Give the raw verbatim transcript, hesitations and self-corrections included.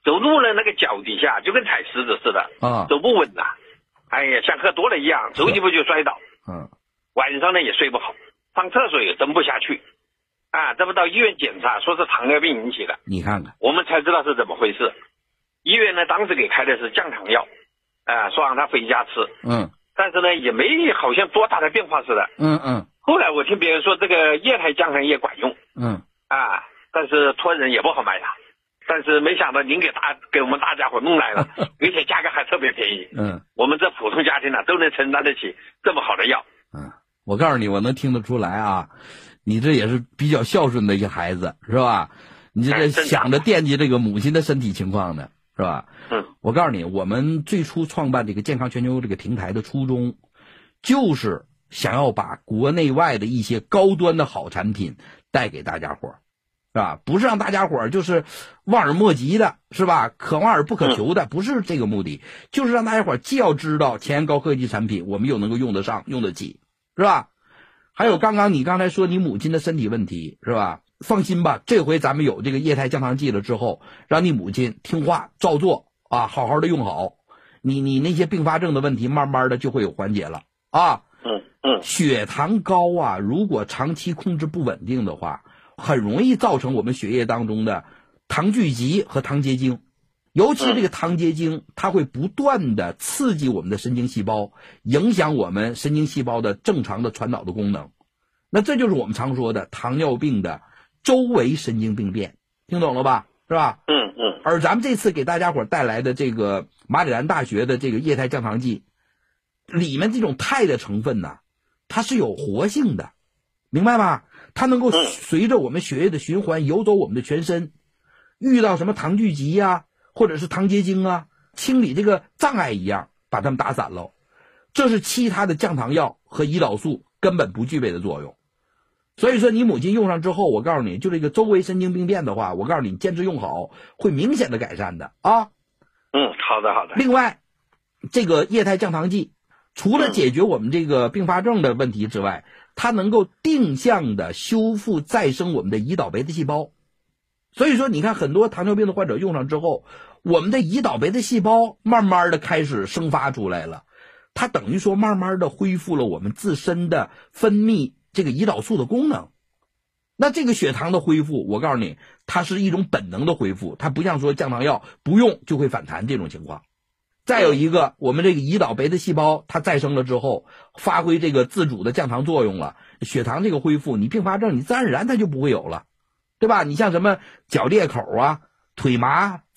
走路呢那个脚底下就跟踩石子似的啊，走不稳呐、啊，哎呀，像喝多了一样，走几步就摔倒。嗯，晚上呢也睡不好，上厕所也蹲不下去，啊，这不到医院检查，说是糖尿病引起的。 你看看， 我们才知道是怎么回事。医院呢当时给开的是降糖药，啊，说让他回家吃。嗯，但是呢也没好像多大的变化似的。嗯嗯。后来我听别人说这个液态降糖液管用。嗯。啊，但是托人也不好买呀。但是没想到您给大给我们大家伙弄来了，而且价格还特别便宜。嗯，我们这普通家庭呢、啊、都能承担得起这么好的药。 嗯，我告诉你，我能听得出来啊，你这也是比较孝顺的一个孩子，是吧？你这想着惦记这个母亲的身体情况呢，是吧？嗯，我告诉你，我们最初创办这个健康全球这个平台的初衷，就是想要把国内外的一些高端的好产品带给大家伙儿。是吧？不是让大家伙儿就是望而莫及的，是吧？可望而不可求的，不是这个目的，就是让大家伙儿既要知道前沿高科技产品，我们又能够用得上、用得起，是吧？还有刚刚你刚才说你母亲的身体问题，是吧？放心吧，这回咱们有这个液态降糖剂了之后，让你母亲听话照做啊，好好的用好，你你那些并发症的问题，慢慢的就会有缓解了啊。嗯嗯，血糖高啊，如果长期控制不稳定的话，很容易造成我们血液当中的糖聚集和糖结晶，尤其这个糖结晶，它会不断的刺激我们的神经细胞，影响我们神经细胞的正常的传导的功能。那这就是我们常说的糖尿病的周围神经病变，听懂了吧？是吧？嗯嗯。而咱们这次给大家伙带来的这个马里兰大学的这个液态降糖剂，里面这种肽的成分呢，它是有活性的，明白吗？它能够随着我们血液的循环游走我们的全身，遇到什么糖聚集啊，或者是糖结晶啊，清理这个障碍一样，把它们打散了。这是其他的降糖药和胰岛素根本不具备的作用。所以说你母亲用上之后，我告诉你，就这个周围神经病变的话，我告诉你，坚持用好，会明显的改善的啊。 嗯，好的好的。 另外，这个液态降糖剂除了解决我们这个并发症的问题之外，它能够定向的修复再生我们的胰岛贝塔细胞。所以说你看很多糖尿病的患者用上之后，我们的胰岛贝塔细胞慢慢的开始生发出来了，它等于说慢慢的恢复了我们自身的分泌这个胰岛素的功能。那这个血糖的恢复，我告诉你，它是一种本能的恢复，它不像说降糖药不用就会反弹这种情况。再有一个，我们这个胰岛贝塔细胞它再生了之后，发挥这个自主的降糖作用了，血糖这个恢复，你并发症你自然而然它就不会有了，对吧？你像什么脚裂口啊、腿麻